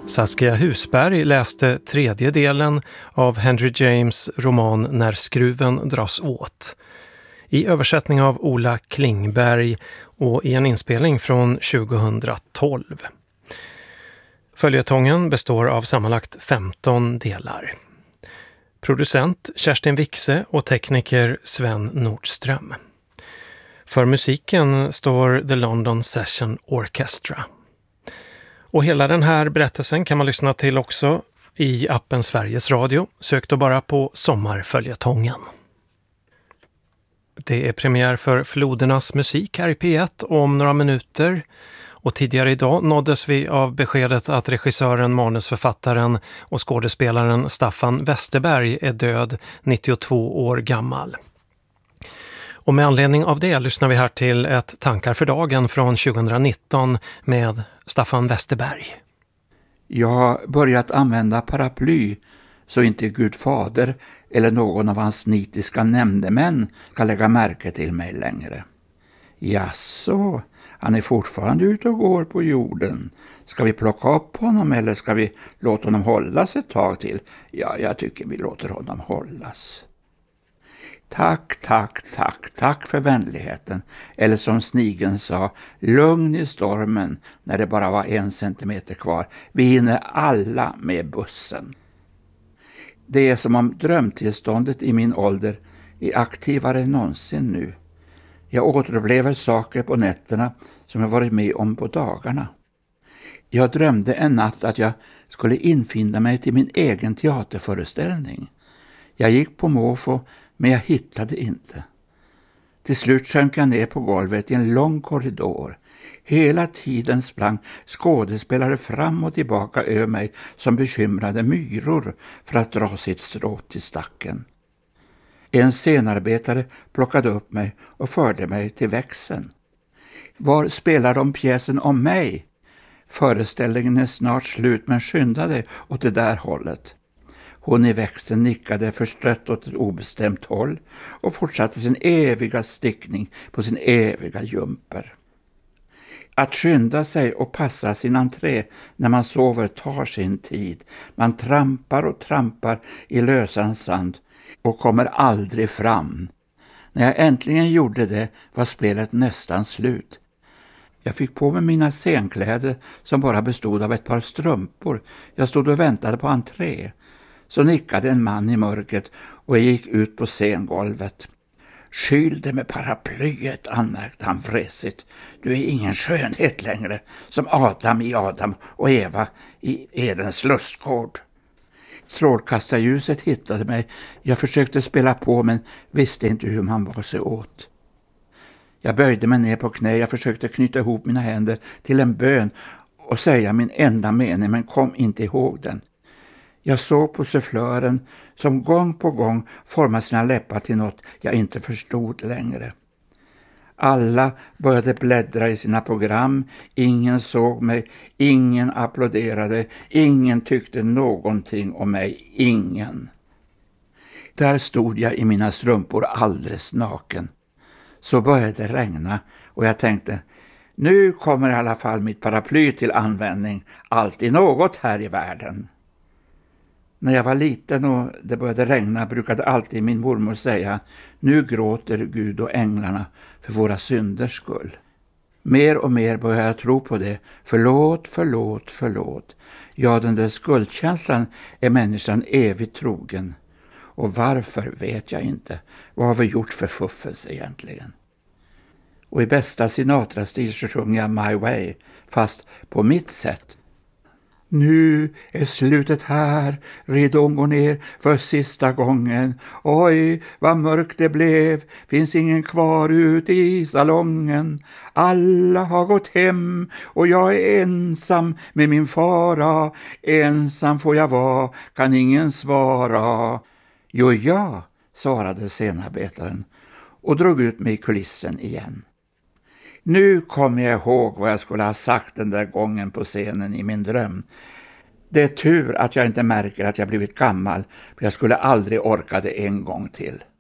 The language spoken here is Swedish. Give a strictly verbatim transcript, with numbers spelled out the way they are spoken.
Saskia Husberg läste tredje delen av Henry James roman När skruven dras åt, i översättning av Ola Klingberg och i en inspelning från tjugohundratolv. Följetongen består av sammanlagt femton delar. Producent Kerstin Wixe och tekniker Sven Nordström. För musiken står The London Session Orchestra. Och hela den här berättelsen kan man lyssna till också i appen Sveriges Radio. Sök då bara på Sommarföljetongen. Det är premiär för Flodernas musik här i P ett om några minuter. Och tidigare idag nåddes vi av beskedet att regissören, manusförfattaren och skådespelaren Staffan Westerberg är död, nittiotvå år gammal. Och med anledning av det lyssnar vi här till ett tankar för dagen från tjugohundranitton med Staffan Westerberg. Jag har börjat använda paraply så inte Gud fader eller någon av hans nitiska nämndemän kan lägga märke till mig längre. Jaså, han är fortfarande ute och går på jorden. Ska vi plocka upp honom eller ska vi låta honom hållas ett tag till? Ja, jag tycker vi låter honom hållas. Tack, tack, tack, tack för vänligheten. Eller som snigeln sa, lugn i stormen när det bara var en centimeter kvar. Vi hinner alla med bussen. Det är som om drömtillståndet i min ålder är aktivare än någonsin nu. Jag återupplever saker på nätterna som jag varit med om på dagarna. Jag drömde en natt att jag skulle infinna mig till min egen teaterföreställning. Jag gick på måfå men jag hittade inte. Till slut sjönk jag ner på golvet i en lång korridor. Hela tiden sprang skådespelare fram och tillbaka över mig som bekymrade myror för att dra sitt strå till stacken. En scenarbetare plockade upp mig och förde mig till växeln. Var spelar de pjäsen om mig? Föreställningen är snart slut, men skynda dig åt det där hållet. Hon i växeln nickade förstrött åt ett obestämt håll och fortsatte sin eviga stickning på sin eviga jumper. Att skynda sig och passa sin entré när man sover tar sin tid. Man trampar och trampar i lösan sand och kommer aldrig fram. När jag äntligen gjorde det var spelet nästan slut. Jag fick på mig mina scenkläder som bara bestod av ett par strumpor. Jag stod och väntade på entré. Så nickade en man i mörkret och jag gick ut på scengolvet. Skyll dig med paraplyet, anmärkte han fräsigt. Du är ingen skönhet längre, som Adam i Adam och Eva i Edens lustgård. Strålkastarljuset hittade mig. Jag försökte spela på men visste inte hur man var sig åt. Jag böjde mig ner på knä. Jag försökte knyta ihop mina händer till en bön och säga min enda mening, men kom inte ihåg den. Jag såg på sufflören som gång på gång formade sina läppar till något jag inte förstod längre. Alla började bläddra i sina program, ingen såg mig, ingen applåderade, ingen tyckte någonting om mig, ingen. Där stod jag i mina strumpor alldeles naken. Så började det regna och jag tänkte, nu kommer i alla fall mitt paraply till användning, alltid något här i världen. När jag var liten och det började regna brukade alltid min mormor säga, nu gråter Gud och änglarna för våra synders skull. Mer och mer började jag tro på det. Förlåt, förlåt, förlåt. Ja, den där skuldkänslan är människan evigt trogen. Och varför vet jag inte. Vad har vi gjort för fuffens egentligen? Och i bästa Sinatra-stil så sjunger jag My Way, fast på mitt sätt. Nu är slutet här, ridån går ner för sista gången. Oj, vad mörkt det blev, finns ingen kvar ute i salongen. Alla har gått hem och jag är ensam med min fara. Ensam får jag vara, kan ingen svara. Jo, ja, svarade scenarbetaren och drog ut mig i kulissen igen. Nu kommer jag ihåg vad jag skulle ha sagt den där gången på scenen i min dröm. Det är tur att jag inte märker att jag blivit gammal, för jag skulle aldrig orka det en gång till.